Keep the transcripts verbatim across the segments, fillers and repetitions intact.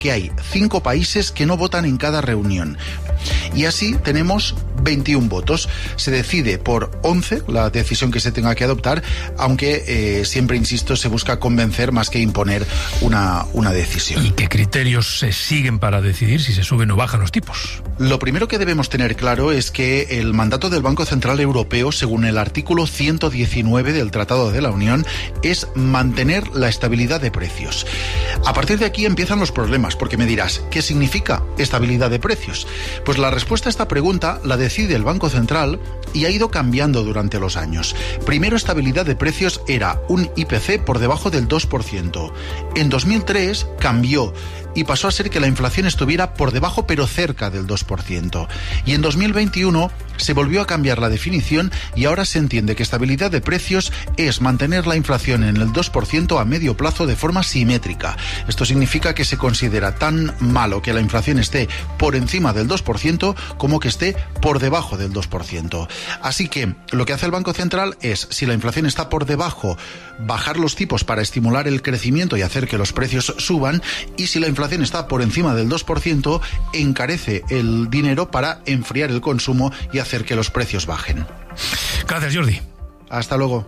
que hay cinco países que no votan en cada reunión. Y así tenemos veintiún votos. Se decide por once la decisión que se tenga que adoptar, aunque eh, siempre, insisto, se busca convencer más que imponer una, una decisión. ¿Y qué criterios se siguen para decidir si se suben o bajan los tipos? Lo primero que debemos tener claro es que el mandato del Banco Central Europeo, según el artículo ciento diecinueve del Tratado de la Unión, es mantener la estabilidad de precios. A partir de aquí empiezan los problemas, porque me dirás, ¿qué significa estabilidad de precios? Pues la respuesta a esta pregunta la decide el Banco Central y ha ido cambiando durante los años. Primero, estabilidad de precios era un I P C por debajo del dos por ciento. En dos mil tres cambió y pasó a ser que la inflación estuviera por debajo pero cerca del dos por ciento. Y en dos mil veintiuno se volvió a cambiar la definición y ahora se entiende que estabilidad de precios es mantener la inflación en el dos por ciento a medio plazo de forma simétrica. Esto significa que se considera tan malo que la inflación esté por encima del dos por ciento como que esté por debajo del dos por ciento. Así que lo que hace el Banco Central es, si la inflación está por debajo, bajar los tipos para estimular el crecimiento y hacer que los precios suban, y si la inflación está por encima del dos por ciento, encarece el dinero para enfriar el consumo y hacer que los precios bajen. Gracias, Jordi. Hasta luego.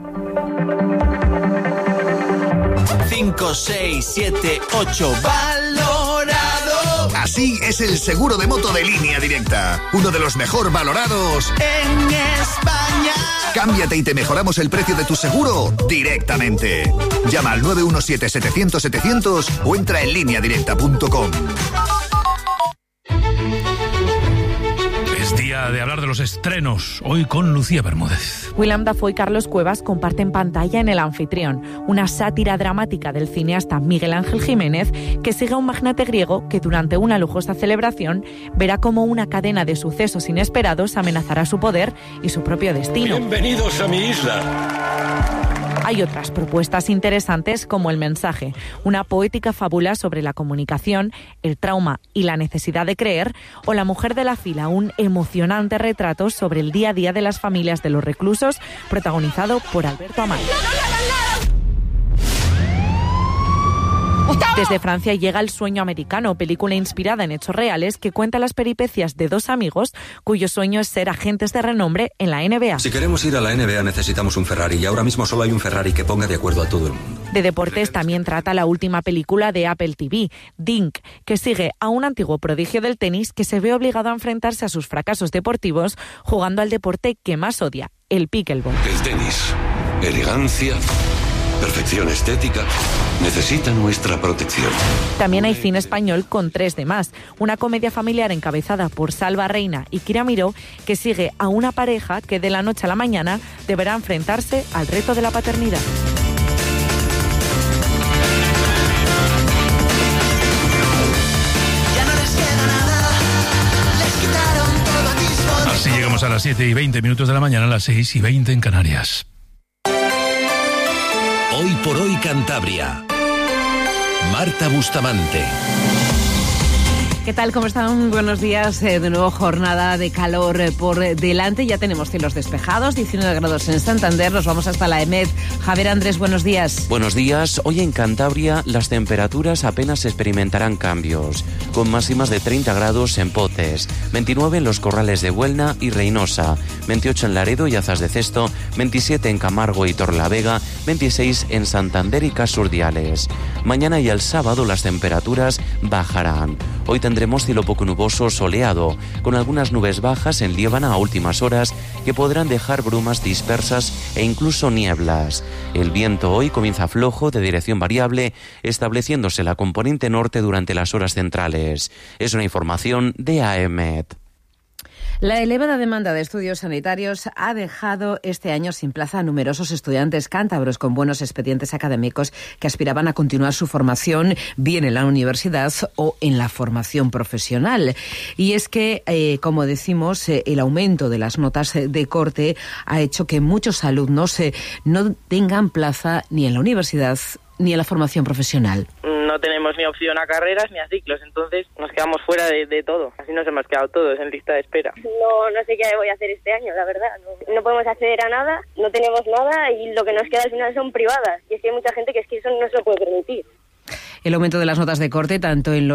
cinco, seis, siete, ocho, valorado. Así es el seguro de moto de Línea Directa, uno de los mejor valorados en España. Cámbiate y te mejoramos el precio de tu seguro directamente. Llama al nueve uno siete, setecientos, setecientos o entra en línea directa punto com. Día de hablar de los estrenos, hoy con Lucía Bermúdez. Willem Dafoe y Carlos Cuevas comparten pantalla en El Anfitrión, una sátira dramática del cineasta Miguel Ángel Jiménez, que sigue a un magnate griego que durante una lujosa celebración verá cómo una cadena de sucesos inesperados amenazará su poder y su propio destino. Bienvenidos a mi isla. Hay otras propuestas interesantes como El mensaje, una poética fábula sobre la comunicación, el trauma y la necesidad de creer, o La mujer de la fila, un emocionante retrato sobre el día a día de las familias de los reclusos, protagonizado por Alberto Amaya. Desde Francia llega El sueño americano, película inspirada en hechos reales que cuenta las peripecias de dos amigos cuyo sueño es ser agentes de renombre en la N B A. Si queremos ir a la N B A necesitamos un Ferrari y ahora mismo solo hay un Ferrari que ponga de acuerdo a todo el mundo. De deportes también trata la última película de Apple T V, Dink, que sigue a un antiguo prodigio del tenis que se ve obligado a enfrentarse a sus fracasos deportivos jugando al deporte que más odia, el pickleball. El tenis, elegancia, perfección estética, necesita nuestra protección. También hay cine español con Tres de más, una comedia familiar encabezada por Salva Reina y Kira Miró, que sigue a una pareja que de la noche a la mañana deberá enfrentarse al reto de la paternidad. Así llegamos a las siete y veinte minutos de la mañana, a las seis y veinte en Canarias. Hoy por hoy Cantabria. Marta Bustamante. ¿Qué tal? ¿Cómo están? Buenos días. Eh, de nuevo jornada de calor eh, por delante. Ya tenemos cielos despejados, diecinueve grados en Santander. Nos vamos hasta la EMED. Javier Andrés, buenos días. Buenos días. Hoy en Cantabria las temperaturas apenas experimentarán cambios, con máximas de treinta grados en Potes, veintinueve en los Corrales de Buelna y Reynosa, veintiocho en Laredo y Azas de Cesto, veintisiete en Camargo y Torlavega, veintiséis en Santander y Casurdiales. Mañana y el sábado las temperaturas bajarán. Hoy tendremos cielo poco nuboso soleado, con algunas nubes bajas en Liébana a últimas horas que podrán dejar brumas dispersas e incluso nieblas. El viento hoy comienza flojo de dirección variable, estableciéndose la componente norte durante las horas centrales. Es una información de AEMET. La elevada demanda de estudios sanitarios ha dejado este año sin plaza a numerosos estudiantes cántabros con buenos expedientes académicos que aspiraban a continuar su formación bien en la universidad o en la formación profesional. Y es que, eh, como decimos, eh, el aumento de las notas de corte ha hecho que muchos alumnos eh, no tengan plaza ni en la universidad ni en la formación profesional. No tenemos ni opción a carreras ni a ciclos, entonces nos quedamos fuera de, de todo. Así nos hemos quedado todos en lista de espera. No, no sé qué voy a hacer este año, la verdad. No, no podemos acceder a nada, no tenemos nada y lo que nos queda al final son privadas. Y es que hay mucha gente que es que eso no se lo puede permitir. El aumento de las notas de corte, tanto en los